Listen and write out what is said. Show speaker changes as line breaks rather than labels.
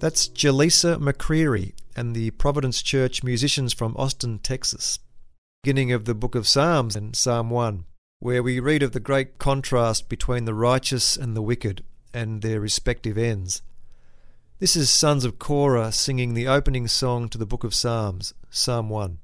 That's Jaleesa McCreary and the Providence Church musicians from Austin, Texas. Beginning of the book of Psalms in Psalm 1, where we read of the great contrast between the righteous and the wicked and their respective ends. This is Sons of Korah singing the opening song to the book of Psalms, Psalm 1.